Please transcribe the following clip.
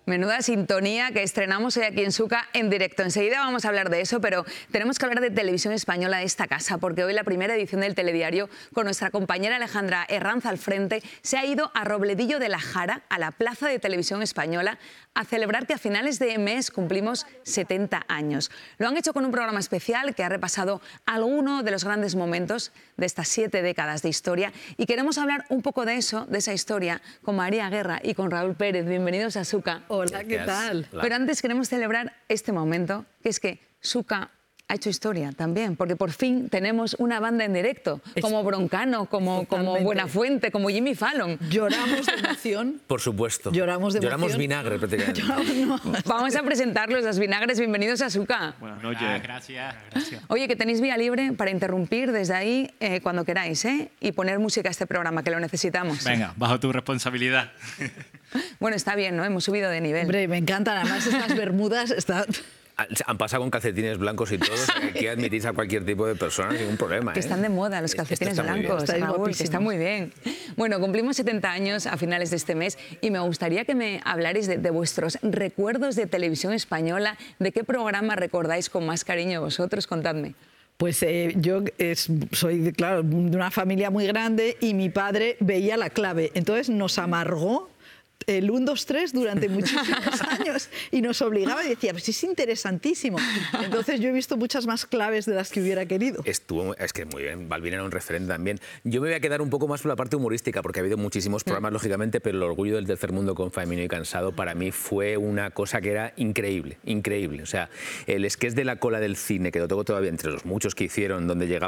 Menuda sintonía que estrenamos hoy aquí en Suca en directo. Enseguida vamos a hablar de eso, pero tenemos que hablar de Televisión Española de esta casa, porque hoy la primera edición del telediario, con nuestra compañera Alejandra Herranz al frente, se ha ido a Robledillo de la Jara, a la plaza de Televisión Española, a celebrar que a finales de mes cumplimos 70 años. Lo han hecho con un programa especial que ha repasado algunos de los grandes momentos de estas 7 décadas de historia, y queremos hablar un poco de eso, de esa historia, con María Guerra y con Raúl Pérez. Bienvenidos a Suca. Hola, ¿qué tal? Pero antes queremos celebrar este momento, que es que Suca ha hecho historia también, porque por fin tenemos una banda en directo, como Broncano, como Buenafuente, como Jimmy Fallon. ¿Lloramos de emoción? Por supuesto. ¿Lloramos de emoción? Lloramos vinagre, prácticamente. Vamos a presentarlos, los vinagres. Bienvenidos a Suca. Buenas noches. Gracias. Oye, que tenéis vía libre para interrumpir desde ahí cuando queráis, y poner música a este programa, que lo necesitamos. Venga, bajo tu responsabilidad. Bueno, está bien, ¿no? Hemos subido de nivel. Hombre, me encantan. Además, estas bermudas están... Han pasado con calcetines blancos y todo. Aquí admitís a cualquier tipo de persona, ningún problema. Que están de moda los calcetines blancos, Raúl, que está muy bien. Bueno, cumplimos 70 años a finales de este mes y me gustaría que me hablarais de vuestros recuerdos de Televisión Española, de qué programa recordáis con más cariño vosotros, contadme. Pues yo soy, claro, de una familia muy grande y mi padre veía La Clave. Entonces nos amargó el 1, 2, 3 durante muchísimos años y nos obligaba y decía, pues es interesantísimo. Entonces yo he visto muchas más claves de las que hubiera querido. Es que muy bien, Balbín era un referente también. Yo me voy a quedar un poco más por la parte humorística, porque ha habido muchísimos programas, lógicamente, pero el orgullo del tercer mundo con Faemino y Cansado para mí fue una cosa que era increíble, increíble. O sea, el sketch de la cola del cine, que lo tengo todavía entre los muchos que hicieron, donde llegaba